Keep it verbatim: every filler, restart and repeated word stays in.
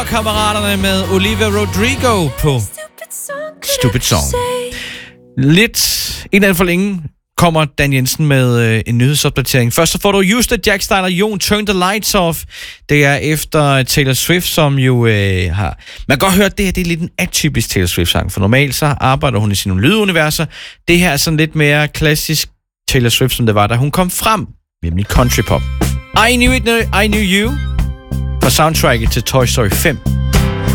Kammeraterne med Olivia Rodrigo på Stupid Song. Lidt en anden for længe kommer Dan Jensen med øh, en nyhedsopdatering. Først så får du Juste, Jack Stein og Jon, Turn the Lights Off. Det er efter Taylor Swift, som jo øh, har... Man kan godt høre, at det her det er lidt en atypisk Taylor Swift-sang, for normalt så arbejder hun i sine lyduniverser. Det her er sådan lidt mere klassisk Taylor Swift, som det var, da hun kom frem, nemlig country pop. I Knew It, I Knew You, fra soundtracket til Toy Story fem.